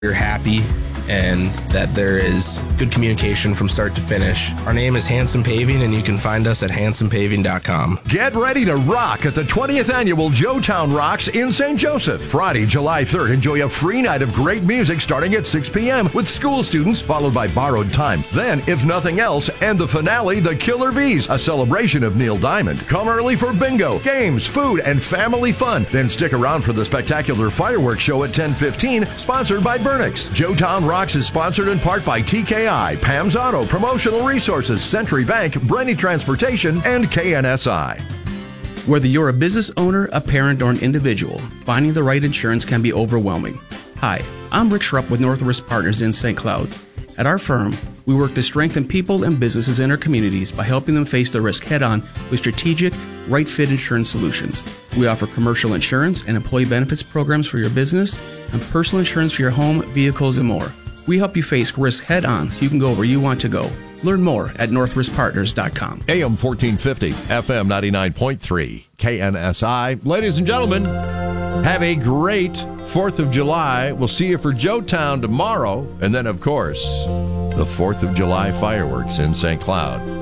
you're happy and that there is good communication from start to finish. Our name is Hanson Paving, and you can find us at hansonpaving.com. Get ready to rock at the 20th Annual Joetown Rocks in St. Joseph. Friday, July 3rd, enjoy a free night of great music starting at 6 p.m. with school students, followed by Borrowed Time. Then, if nothing else, and the finale, the Killer Bees, a celebration of Neil Diamond. Come early for bingo, games, food, and family fun. Then stick around for the spectacular fireworks show at 10:15, sponsored by Burnix. Joetown Rocks is sponsored in part by TKI, Pam's Auto, Promotional Resources, Century Bank, Brenny Transportation, and KNSI. Whether you're a business owner, a parent, or an individual, finding the right insurance can be overwhelming. Hi, I'm Rick Schrupp with North Risk Partners in St. Cloud. At our firm, we work to strengthen people and businesses in our communities by helping them face the risk head-on with strategic, right-fit insurance solutions. We offer commercial insurance and employee benefits programs for your business and personal insurance for your home, vehicles, and more. We help you face risk head-on so you can go where you want to go. Learn more at northriskpartners.com. AM 1450, FM 99.3, KNSI. Ladies and gentlemen, have a great 4th of July. We'll see you for Joetown tomorrow. And then, of course, the 4th of July fireworks in St. Cloud.